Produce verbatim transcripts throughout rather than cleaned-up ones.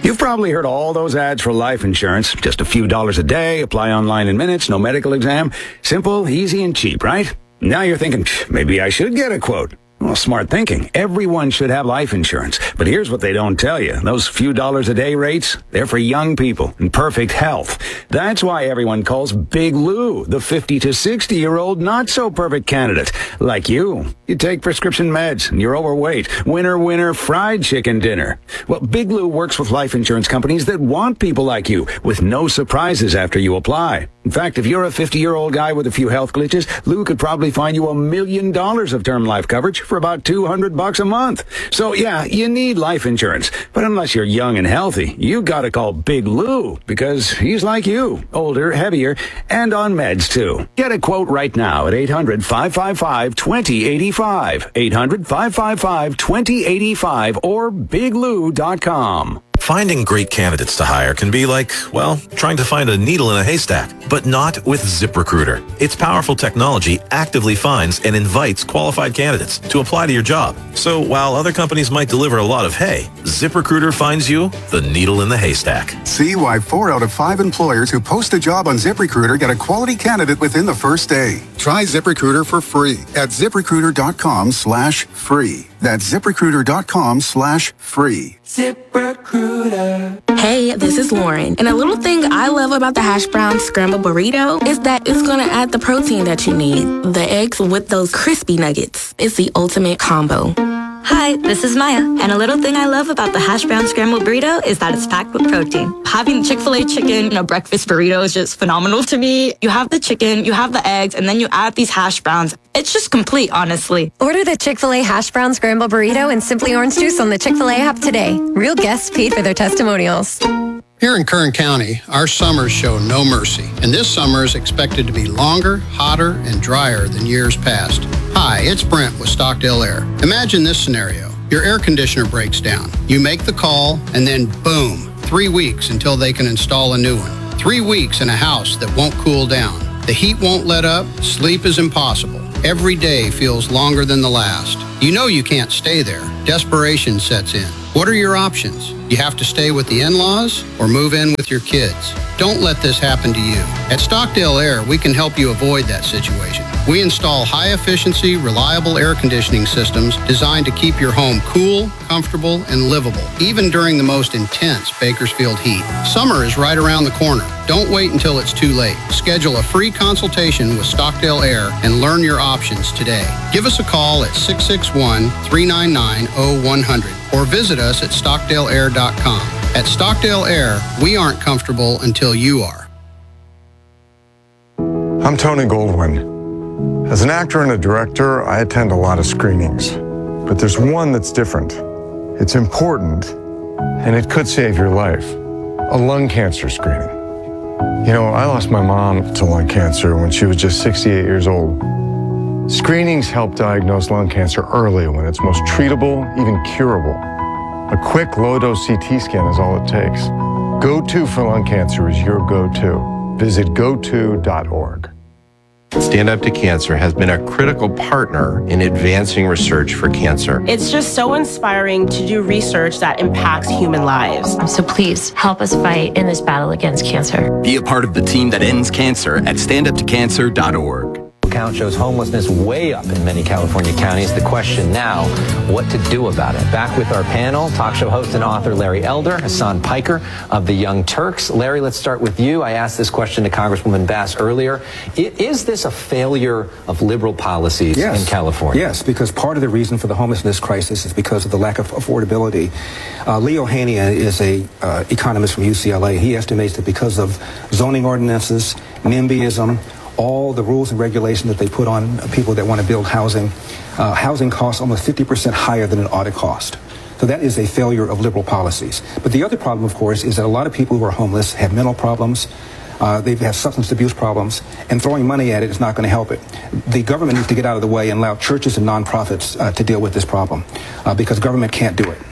You've probably heard all those ads for life insurance. Just a few dollars a day, apply online in minutes, no medical exam. Simple, easy, and cheap, right? Now you're thinking, maybe I should get a quote. Well, smart thinking. Everyone should have life insurance. But here's what they don't tell you. Those few dollars a day rates, they're for young people in perfect health. That's why everyone calls Big Lou the fifty to sixty year old not so perfect candidate. Like you. You take prescription meds and you're overweight. Winner, winner, fried chicken dinner. Well, Big Lou works with life insurance companies that want people like you with no surprises after you apply. In fact, if you're a fifty year old guy with a few health glitches, Lou could probably find you a million dollars of term life coverage for about two hundred bucks a month. So yeah, you need life insurance. But unless you're young and healthy, you gotta call Big Lou because he's like you, older, heavier, and on meds too. Get a quote right now at eight hundred, five five five, two zero eight five, eight hundred, five five five, two zero eight five or big lou dot com. Finding great candidates to hire can be like, well, trying to find a needle in a haystack, but not with ZipRecruiter. Its powerful technology actively finds and invites qualified candidates to apply to your job. So while other companies might deliver a lot of hay, ZipRecruiter finds you the needle in the haystack. See why four out of five employers who post a job on ZipRecruiter get a quality candidate within the first day. Try ZipRecruiter for free at ZipRecruiter.com slash free. That's ZipRecruiter.com slash free. ZipRecruiter. Hey, this is Lauren. And a little thing I love about the hash brown scrambled burrito is that it's going to add the protein that you need. The eggs with those crispy nuggets. It's the ultimate combo. Hi, this is Maya, and a little thing I love about the hash brown scrambled burrito is that it's packed with protein. Having Chick-fil-A chicken in a breakfast burrito is just phenomenal to me. You have the chicken, you have the eggs, and then you add these hash browns. It's just complete, honestly. Order the Chick-fil-A hash brown scrambled burrito and Simply Orange Juice on the Chick-fil-A app today. Real guests paid for their testimonials. Here in Kern County, our summers show no mercy, and this summer is expected to be longer, hotter, and drier than years past. Hi, it's Brent with Stockdale Air. Imagine this scenario. Your air conditioner breaks down. You make the call, and then boom, three weeks until they can install a new one. Three weeks in a house that won't cool down. The heat won't let up, sleep is impossible. Every day feels longer than the last. You know you can't stay there. Desperation sets in. What are your options? You have to stay with the in-laws or move in with your kids. Don't let this happen to you. At Stockdale Air, we can help you avoid that situation. We install high-efficiency, reliable air conditioning systems designed to keep your home cool, comfortable, and livable, even during the most intense Bakersfield heat. Summer is right around the corner. Don't wait until it's too late. Schedule a free consultation with Stockdale Air and learn your options today. Give us a call at six six one, three nine nine, zero one zero zero or visit us at stockdale air dot com. At Stockdale Air, we aren't comfortable until you are. I'm Tony Goldwyn. As an actor and a director, I attend a lot of screenings. But there's one that's different. It's important, and it could save your life. A lung cancer screening. You know, I lost my mom to lung cancer when she was just sixty-eight years old. Screenings help diagnose lung cancer early when it's most treatable, even curable. A quick low-dose C T scan is all it takes. Go-To for lung cancer is your go-to. Visit go to dot org. Stand Up to Cancer has been a critical partner in advancing research for cancer. It's just so inspiring to do research that impacts human lives. So please help us fight in this battle against cancer. Be a part of the team that ends cancer at stand up to cancer dot org. Count shows homelessness way up in many California counties. The question now, what to do about it? Back with our panel, talk show host and author Larry Elder, Hasan Piker of the Young Turks. Larry, let's start with you. I asked this question to Congresswoman Bass earlier. Is this a failure of liberal policies yes. in California? Yes, because part of the reason for the homelessness crisis is because of the lack of affordability. Uh, Leo Haney is a uh, economist from U C L A. He estimates that because of zoning ordinances, NIMBYism, all the rules and regulations that they put on people that want to build housing, uh, housing costs almost fifty percent higher than an audit cost. So that is a failure of liberal policies. But the other problem, of course, is that a lot of people who are homeless have mental problems, uh, they have substance abuse problems, and throwing money at it is not going to help it. The government needs to get out of the way and allow churches and nonprofits uh, to deal with this problem, uh, because government can't do it.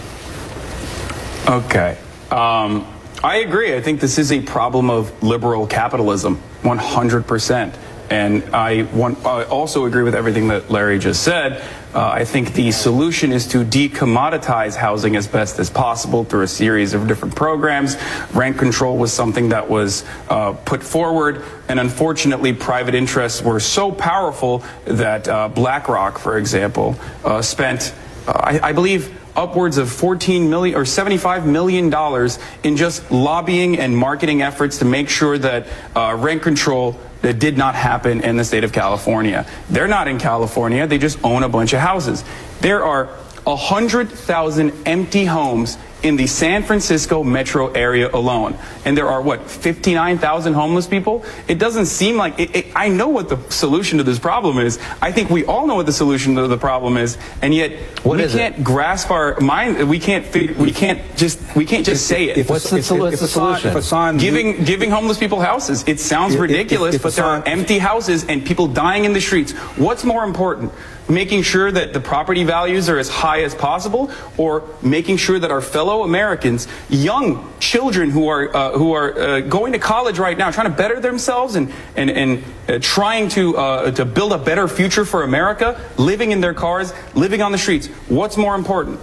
Okay. Um, I agree. I think this is a problem of liberal capitalism, one hundred percent. And I, want, I also agree with everything that Larry just said. Uh, I think the solution is to decommoditize housing as best as possible through a series of different programs. Rent control was something that was uh, put forward, and unfortunately private interests were so powerful that uh, BlackRock, for example, uh, spent, uh, I, I believe, upwards of fourteen million or seventy-five million dollars in just lobbying and marketing efforts to make sure that uh, rent control that did not happen in the state of California. They're not in California, they just own a bunch of houses. There are one hundred thousand empty homes in the San Francisco metro area alone. And there are, what, fifty-nine thousand homeless people? It doesn't seem like, it, it, I know what the solution to this problem is. I think we all know what the solution to the problem is, and yet what we can't it? grasp our mind, we can't figure, we can't just, we can't just say it. If, what's the, if, what's if, the if solution? If Hassan, giving, giving homeless people houses. It sounds if, ridiculous, if, if but Hassan, there are empty houses and people dying in the streets. What's more important? Making sure that the property values are as high as possible, or making sure that our fellow Americans, young children who are uh, who are uh, going to college right now, trying to better themselves and and and uh, trying to uh, to build a better future for America, living in their cars, living on the streets. What's more important?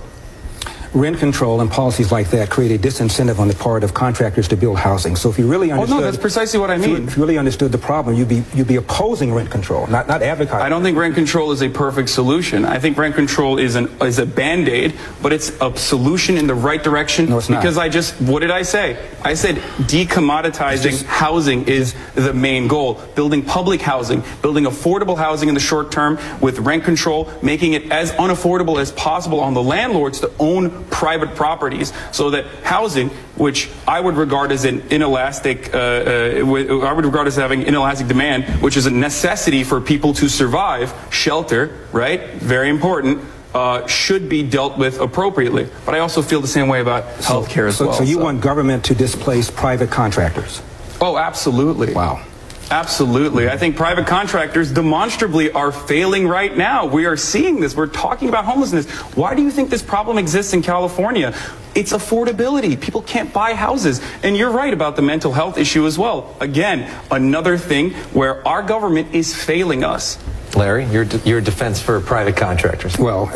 Rent control and policies like that create a disincentive on the part of contractors to build housing. So if you really understood, oh no, that's precisely what I mean. If you really understood the problem, you'd be you'd be opposing rent control, not not advocating. I don't think rent control is a perfect solution. I think rent control is an is a band-aid, but it's a solution in the right direction. No, it's not. Because I just, what did I say? I said decommoditizing just, housing is the main goal. Building public housing, building affordable housing in the short term with rent control, making it as unaffordable as possible on the landlords to own private properties, so that housing, which I would regard as an inelastic, uh, uh, I would regard as having inelastic demand, which is a necessity for people to survive, shelter, right? Very important. Uh, should be dealt with appropriately. But I also feel the same way about healthcare as so, well. So you so. want government to displace private contractors? Oh, absolutely. Wow. Absolutely. I think private contractors demonstrably are failing right now. We are seeing this. We're talking about homelessness. Why do you think this problem exists in California? It's affordability. People can't buy houses. And you're right about the mental health issue as well. Again, another thing where our government is failing us. Larry, your your defense for private contractors. Well,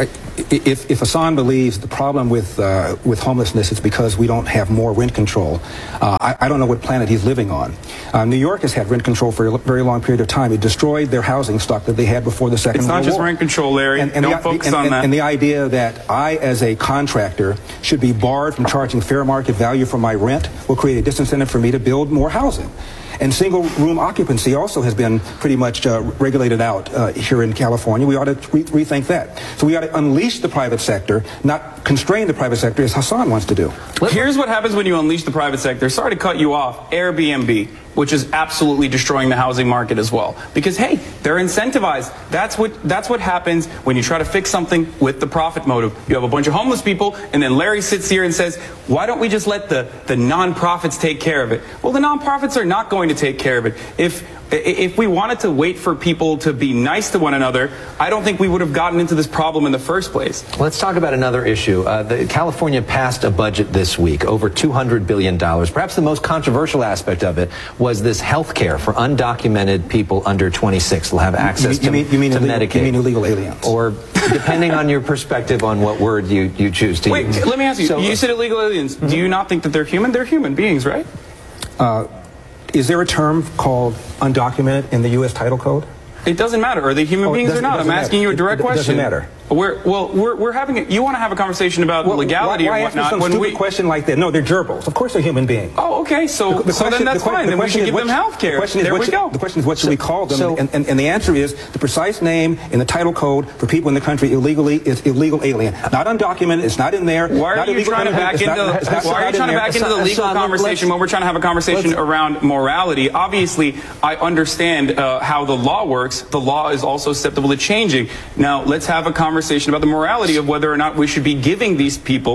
if if Hassan believes the problem with uh, with homelessness is because we don't have more rent control, uh, I, I don't know what planet he's living on. Uh, New York has had rent control for a very long period of time. It destroyed their housing stock that they had before the Second World War. It's not just rent control, Larry. And, and don't the, focus and, on and, that. And the idea that I, as a contractor, should be barred from charging fair market value for my rent will create a disincentive for me to build more housing. And single-room occupancy also has been pretty much uh, regulated out uh, here in California. We ought to re rethink that. So we ought to unleash the private sector, not constrain the private sector as Hassan wants to do. Here's what happens when you unleash the private sector. Sorry to cut you off. Airbnb, which is absolutely destroying the housing market as well. Because, hey, they're incentivized. That's what, that's what happens when you try to fix something with the profit motive. You have a bunch of homeless people, and then Larry sits here and says, why don't we just let the, the nonprofits take care of it? Well, the nonprofits are not going to take care of it. If If we wanted to wait for people to be nice to one another, I don't think we would have gotten into this problem in the first place. Let's talk about another issue. Uh, the, California passed a budget this week, over two hundred billion dollars. Perhaps the most controversial aspect of it was this health care for undocumented people under twenty-six. They'll have access you mean, to, you mean to illegal, Medicaid. You mean illegal aliens? Or depending on your perspective on what word you, you choose to Wait, use. Wait, let me ask you. So, you said illegal aliens. Mm-hmm. Do you not think that they're human? They're human beings, right? Uh, Is there a term called undocumented in the U S Title Code? It doesn't matter. Are they human oh, beings or not? I'm asking matter. you a direct it, it question. It doesn't matter. We're, well, we're, we're having a, you want to have a conversation about well, legality why, why or whatnot. Ask me some when stupid we question like that? No, they're gerbils. Of course they're human beings. Oh, okay. So, the, the so question, then that's the, fine. The then we should give what, them health care. The question is there what we should, go. The question is what should so, we call them? So, and, and, and the answer is the precise name in the title code for people in the country illegally is illegal alien. Not undocumented. It's not in there. Why are you trying to back into? Why are you trying to back into the legal conversation when we're trying to have a conversation around morality? Obviously, I understand uh, how the law works. The law is also susceptible to changing. Now, let's have a conversation about the morality of whether or not we should be giving these people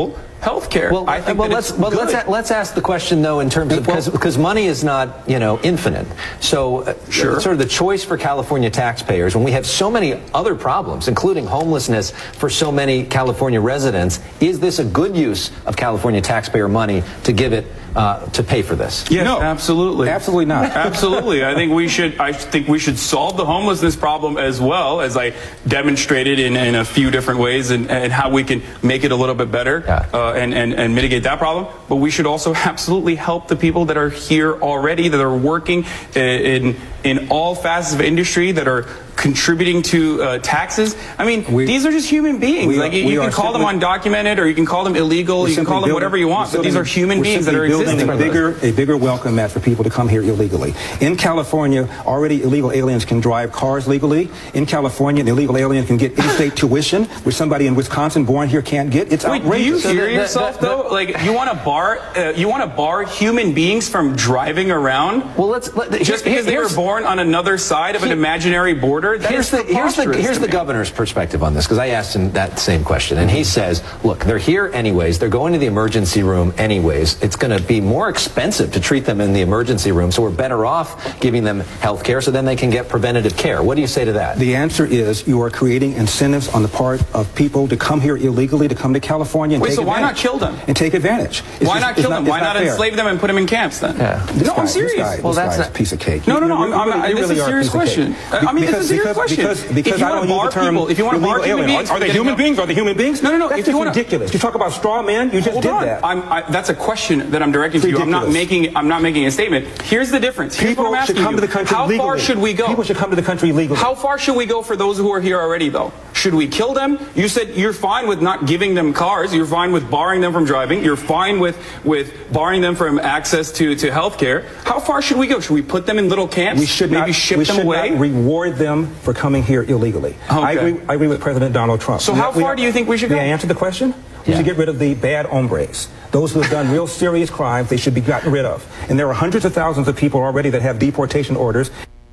health care. Well, I think well that let's it's well, good. let's a, let's ask the question though in terms of because because money is not you know infinite. So uh, Sure. sort of the choice for California taxpayers when we have so many other problems, including homelessness for so many California residents, is this a good use of California taxpayer money to give it uh, to pay for this? Yes, no, absolutely, absolutely not. Absolutely, I think we should. I think we should solve the homelessness problem as well, as I demonstrated in, in a few different ways, and, and how we can make it a little bit better Yeah. uh, and, and and mitigate that problem. But we should also absolutely help the people that are here already, that are working in in all facets of industry, that are contributing to uh, taxes. I mean, We- these are just human beings. we are- Like you, we you are can call them simply- undocumented, or you can call them illegal, We're you can simply call them building- whatever you want. we're But these are simply- human we're beings that simply are building existing. a with us. bigger, a bigger welcome mat for people to come here illegally. In California, already illegal aliens can drive cars legally. In California, an illegal alien can get in-state tuition, which somebody in Wisconsin born here can't get. It's Wait, do you outrageous. hear the- the- yourself the- though? Like you want to bar, uh, you want to bar human beings from driving around? Well, let's let, Just because they were here's- born on another side of an Here- imaginary border? That Here's is the here's the preposterous here's to the me. governor's perspective on this because I asked him that same question and he says, look, they're here anyways. They're going to the emergency room anyways. It's going to be more expensive to treat them in the emergency room, so we're better off giving them health care so then they can get preventative care. What do you say to that? The answer is you are creating incentives on the part of people to come here illegally, to come to California and Wait, take so why advantage. not kill them? And take advantage. It's Why just- not it's kill them? it's Why not fair. enslave them and put them in camps then? Yeah. This No, guy- I'm serious. This guy, Well, this that's guy's a a piece of cake. No, no, no. You- I'm, you I'm, really- you this really is a are serious piece of cake. question. I mean, Because- this is a serious because- question. Because, because if you I want don't to bar use the term people, if you want to bar illegal human alien. beings, Are they human beings? Are they human beings? No, no, no. That's If you just wanna- ridiculous. You talk about straw man. You just Hold did on. that. I'm, I, that's a question that I'm directing to you. I'm not Ridiculous. making. I'm not making a statement. Here's the difference. Here's People what I'm should asking come you. to the country How legally. far should we go? People should come to the country legally. How far should we go for those who are here already, though? Should we kill them? You said you're fine with not giving them cars. You're fine with barring them from driving. You're fine with with barring them from access to to health care. How far should we go? Should we put them in little camps? We should maybe not, ship we them should away. not reward them for coming here illegally. Okay. I agree. I agree with President Donald Trump. So We- how we- far do you think we should May go? I answer the question? We should get rid of the bad hombres. Those who have done real serious crimes, they should be gotten rid of. And there are hundreds of thousands of people already that have deportation orders.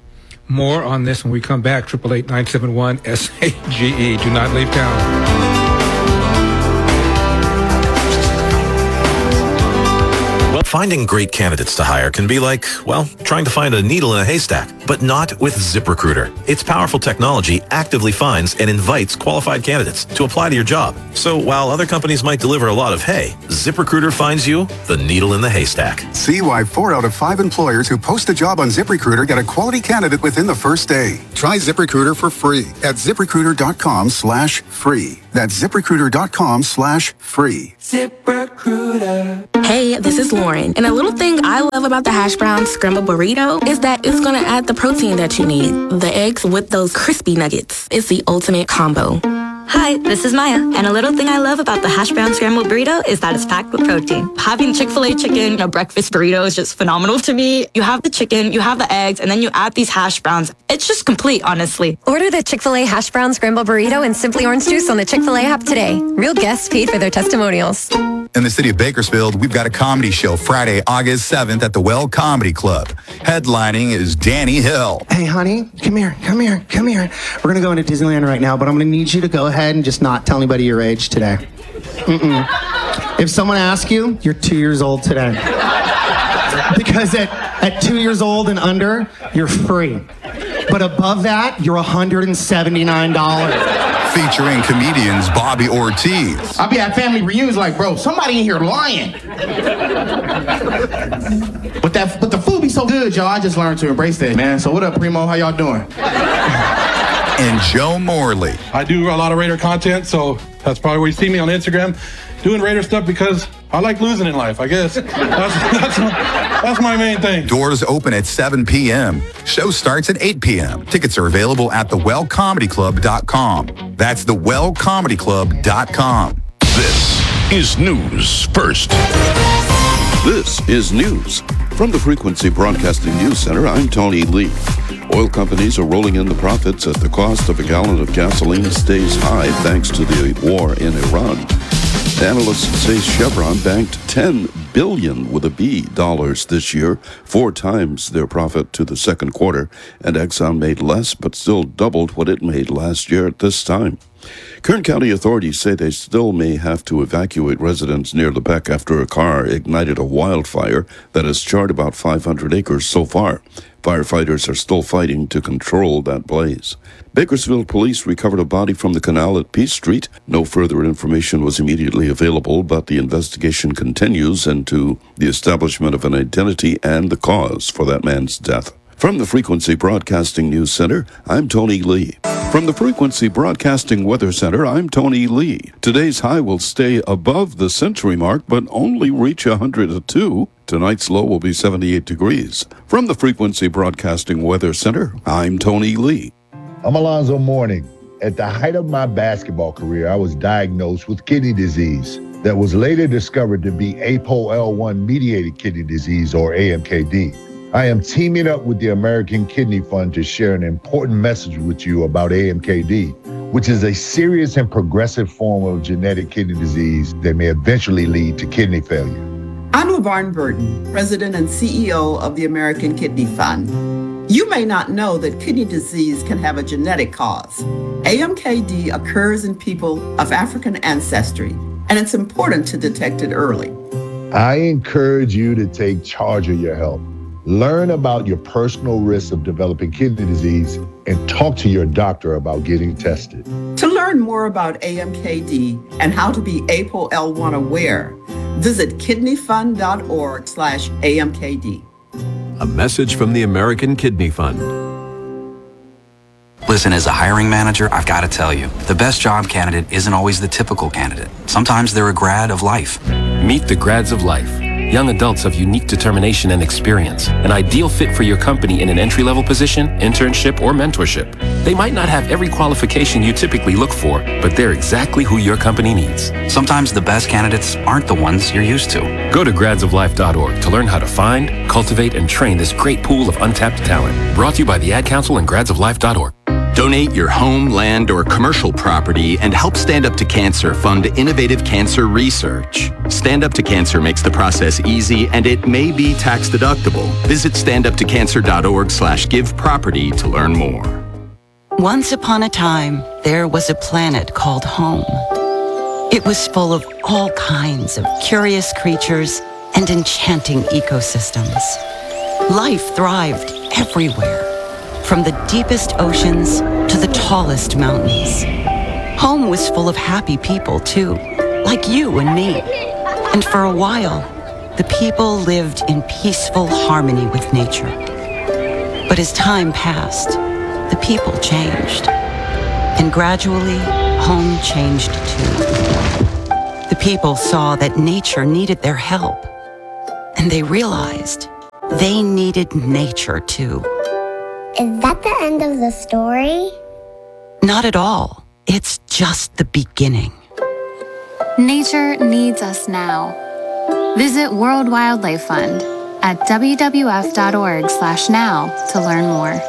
More on this when we come back. Triple eight nine seven one S A G E. Do not leave town. Finding great candidates to hire can be like, well, trying to find a needle in a haystack, but not with ZipRecruiter. Its powerful technology actively finds and invites qualified candidates to apply to your job. So while other companies might deliver a lot of hay, ZipRecruiter finds you the needle in the haystack. See why four out of five employers who post a job on ZipRecruiter get a quality candidate within the first day. Try ZipRecruiter for free at ZipRecruiter.com slash free. That's ZipRecruiter.com slash free. ZipRecruiter. Hey, this is Lauren, and a little thing I love about the hash brown scrambled burrito is that it's gonna add the protein that you need. The eggs with those crispy nuggets. It's the ultimate combo. Hi, this is Maya, and a little thing I love about the hash brown scrambled burrito is that it's packed with protein. Having Chick-fil-A chicken, a breakfast burrito is just phenomenal to me. You have the chicken, you have the eggs, and then you add these hash browns. It's just complete, honestly. Order the Chick-fil-A hash brown scrambled burrito and Simply Orange Juice on the Chick-fil-A app today. Real guests paid for their testimonials. In the city of Bakersfield, we've got a comedy show Friday, August seventh at the Well Comedy Club. Headlining is Danny Hill. Hey, honey, come here, come here, come here. We're going to go into Disneyland right now, but I'm going to need you to go ahead and just not tell anybody your age today. Mm-mm. If someone asks you, you're two years old today. Because at, at two years old and under, you're free. But above that, you're one hundred seventy-nine dollars. Featuring comedians Bobby Ortiz. I'll be at family reunions like, bro, somebody in here lying. But that, but the food be so good, y'all. I just learned to embrace that, man. So what up, Primo? How y'all doing? And Joe Morley. I do a lot of Raider content, so that's probably where you see me on Instagram doing Raider stuff because I like losing in life, I guess. That's, that's, my, that's my main thing. Doors open at seven p.m. Show starts at eight p.m. Tickets are available at the well comedy club dot com. That's the well comedy club dot com. This is News First. This is news. From the Frequency Broadcasting News Center, I'm Tony Lee. Oil companies are rolling in the profits as the cost of a gallon of gasoline stays high thanks to the war in Iran. Analysts say Chevron banked ten billion dollars with a B dollars this year, four times their profit to the second quarter, and Exxon made less but still doubled what it made last year at this time. Kern County authorities say they still may have to evacuate residents near Lebec after a car ignited a wildfire that has charred about five hundred acres so far. Firefighters are still fighting to control that blaze. Bakersfield police recovered a body from the canal at Peace Street. No further information was immediately available, but the investigation continues into the establishment of an identity and the cause for that man's death. From the Frequency Broadcasting News Center, I'm Tony Lee. From the Frequency Broadcasting Weather Center, I'm Tony Lee. Today's high will stay above the century mark, but only reach one hundred two. Tonight's low will be seventy-eight degrees. From the Frequency Broadcasting Weather Center, I'm Tony Lee. I'm Alonzo Mourning. At the height of my basketball career, I was diagnosed with kidney disease that was later discovered to be A P O L one mediated kidney disease, or A M K D. I am teaming up with the American Kidney Fund to share an important message with you about A M K D, which is a serious and progressive form of genetic kidney disease that may eventually lead to kidney failure. I'm LaVarn Burton, President and C E O of the American Kidney Fund. You may not know that kidney disease can have a genetic cause. A M K D occurs in people of African ancestry, and it's important to detect it early. I encourage you to take charge of your health. Learn about your personal risks of developing kidney disease and talk to your doctor about getting tested. To learn more about A M K D and how to be A P O L one aware, visit kidneyfund.org slash AMKD. A message from the American Kidney Fund. Listen, as a hiring manager, I've got to tell you, the best job candidate isn't always the typical candidate. Sometimes they're a grad of life. Meet the grads of life. Young adults of unique determination and experience, an ideal fit for your company in an entry-level position, internship, or mentorship. They might not have every qualification you typically look for, but they're exactly who your company needs. Sometimes the best candidates aren't the ones you're used to. Go to grads of life dot org to learn how to find, cultivate, and train this great pool of untapped talent. Brought to you by the Ad Council and grads of life dot org. Donate your home, land, or commercial property and help Stand Up to Cancer fund innovative cancer research. Stand Up to Cancer makes the process easy and it may be tax deductible. Visit standuptocancer.org slash give property to learn more. Once upon a time, there was a planet called home. It was full of all kinds of curious creatures and enchanting ecosystems. Life thrived everywhere, from the deepest oceans to the tallest mountains. Home was full of happy people, too, like you and me. And for a while, the people lived in peaceful harmony with nature. But as time passed, the people changed. And gradually, home changed too. The people saw that nature needed their help. And they realized they needed nature too. Is that the end of the story? Not at all. It's just the beginning. Nature needs us now. Visit World Wildlife Fund at w w f dot org slash now to learn more.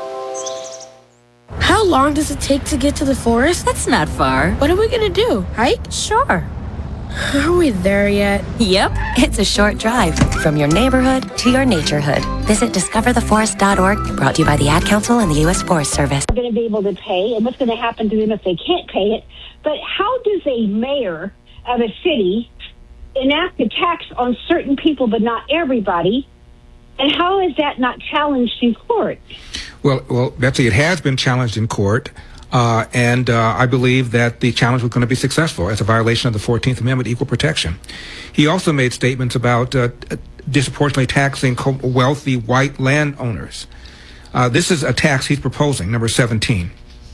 How long does it take to get to the forest? That's not far. What are we gonna do? Hike? Sure. Are we there yet? Yep, it's a short drive from your neighborhood to your naturehood. Visit discover the forest dot org, brought to you by the Ad Council and the U S Forest Service. They're going to be able to pay, and what's going to happen to them if they can't pay it. But how does a mayor of a city enact a tax on certain people but not everybody, and how is that not challenged in court? Well, well, Betsy, it has been challenged in court. Uh, and uh, I believe that the challenge was going to be successful as a violation of the fourteenth Amendment, equal protection. He also made statements about uh, disproportionately taxing wealthy white landowners. Uh, this is a tax he's proposing, number seventeen.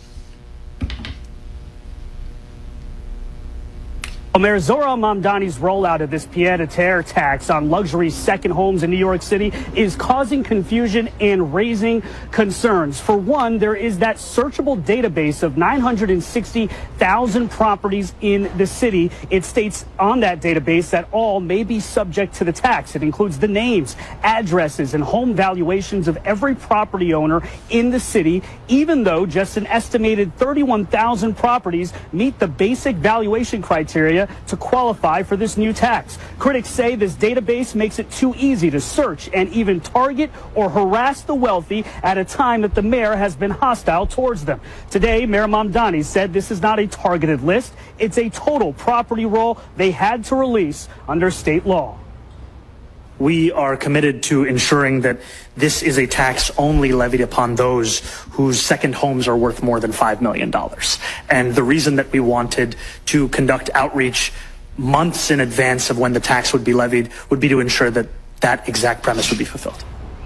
Well, Mayor Zohran Mamdani's rollout of this pied-à-terre tax on luxury second homes in New York City is causing confusion and raising concerns. For one, there is that searchable database of nine hundred sixty thousand properties in the city. It states on that database that all may be subject to the tax. It includes the names, addresses, and home valuations of every property owner in the city, even though just an estimated thirty-one thousand properties meet the basic valuation criteria area to qualify for this new tax. Critics say this database makes it too easy to search and even target or harass the wealthy at a time that the mayor has been hostile towards them. Today, Mayor Mamdani said this is not a targeted list. It's a total property roll they had to release under state law. We are committed to ensuring that this is a tax only levied upon those whose second homes are worth more than five million dollars. And the reason that we wanted to conduct outreach months in advance of when the tax would be levied would be to ensure that that exact premise would be fulfilled.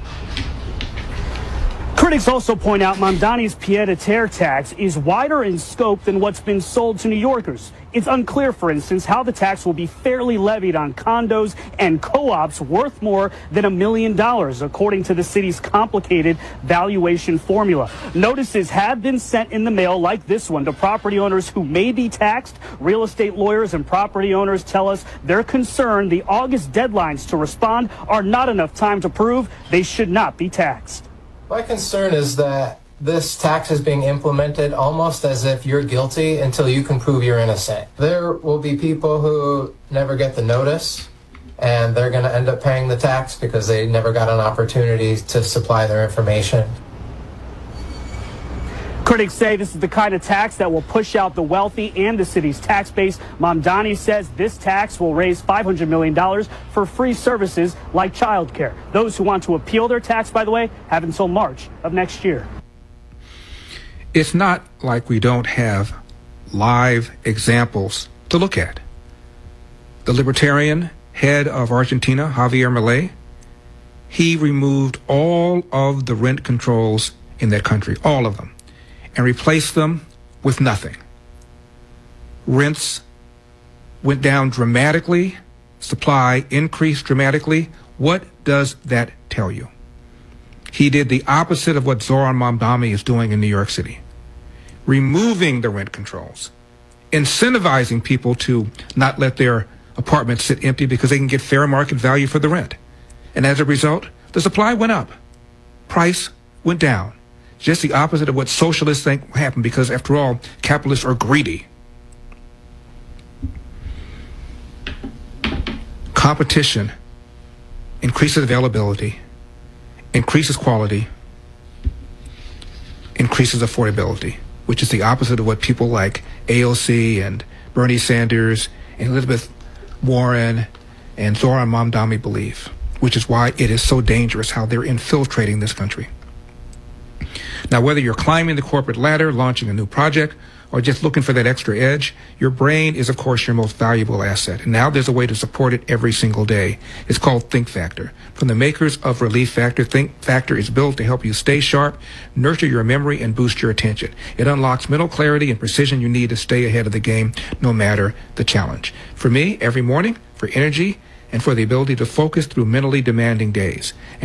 Critics also point out Mamdani's pied-à-terre tax is wider in scope than what's been sold to New Yorkers. It's unclear, for instance, how the tax will be fairly levied on condos and co-ops worth more than a million dollars, according to the city's complicated valuation formula. Notices have been sent in the mail like this one to property owners who may be taxed. Real estate lawyers and property owners tell us they're concerned the August deadlines to respond are not enough time to prove they should not be taxed. My concern is that this tax is being implemented almost as if you're guilty until you can prove you're innocent. There will be people who never get the notice, and they're going to end up paying the tax because they never got an opportunity to supply their information. Critics say this is the kind of tax that will push out the wealthy and the city's tax base. Mamdani says this tax will raise five hundred million dollars for free services like childcare. Those who want to appeal their tax, by the way, have until March of next year. It's not like we don't have live examples to look at. The libertarian head of Argentina, Javier Milei, he removed all of the rent controls in that country, all of them, and replaced them with nothing. Rents went down dramatically, supply increased dramatically. What does that tell you? He did the opposite of what Zoran Mamdani is doing in New York City, removing the rent controls, incentivizing people to not let their apartments sit empty because they can get fair market value for the rent. And as a result, the supply went up, price went down. Just the opposite of what socialists think will happen, because after all, capitalists are greedy. Competition increases availability, increases quality, increases affordability, which is the opposite of what people like A O C and Bernie Sanders and Elizabeth Warren and Zoran Mamdani believe, which is why it is so dangerous how they're infiltrating this country. Now, whether you're climbing the corporate ladder, launching a new project, or just looking for that extra edge, your brain is, of course, your most valuable asset. And now there's a way to support it every single day. It's called Think Factor. From the makers of Relief Factor, Think Factor is built to help you stay sharp, nurture your memory, and boost your attention. It unlocks mental clarity and precision you need to stay ahead of the game, no matter the challenge. For me, every morning, for energy and for the ability to focus through mentally demanding days.